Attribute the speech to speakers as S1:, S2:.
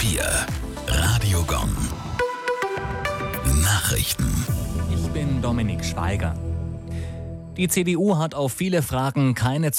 S1: 4. Radiogon. Nachrichten.
S2: Ich bin Dominik Schweiger. Die CDU hat auf viele Fragen keine